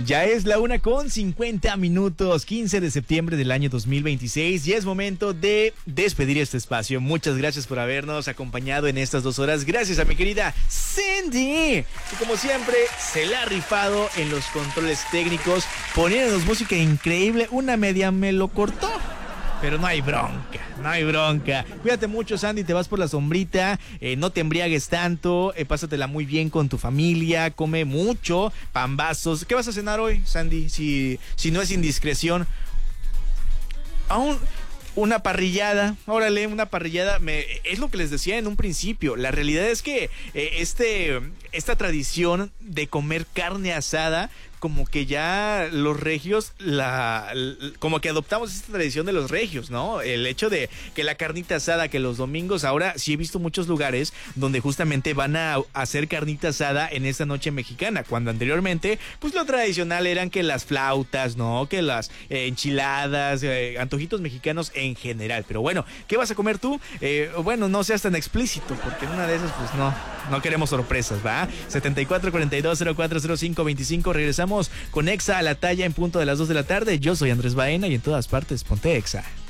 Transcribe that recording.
Ya es la 1:50, 15 de septiembre del año 2026 y es momento de despedir este espacio. Muchas gracias por habernos acompañado en estas 2 horas. Gracias a mi querida Cindy, que como siempre se la ha rifado en los controles técnicos, poniéndonos música increíble. Una media me lo cortó, pero no hay bronca, no hay bronca. Cuídate mucho, Sandy, te vas por la sombrita, no te embriagues tanto, pásatela muy bien con tu familia, come mucho, pambazos. ¿Qué vas a cenar hoy, Sandy? Si no es indiscreción. Aún una parrillada, órale, una parrillada, es lo que les decía en un principio. La realidad es que esta tradición de comer carne asada, como que ya los regios, como que adoptamos esta tradición de los regios, ¿no? El hecho de que la carnita asada, que los domingos, ahora sí he visto muchos lugares donde justamente van a hacer carnita asada en esta noche mexicana, cuando anteriormente, pues lo tradicional eran que las flautas, ¿no? Que las enchiladas, antojitos mexicanos en general. Pero bueno, ¿qué vas a comer tú? Bueno, no seas tan explícito, porque en una de esas, pues no queremos sorpresas, ¿va? 7442040525, regresamos con Exa a la talla en punto de las 2 de la tarde. Yo soy Andrés Baena y en todas partes ponte Exa.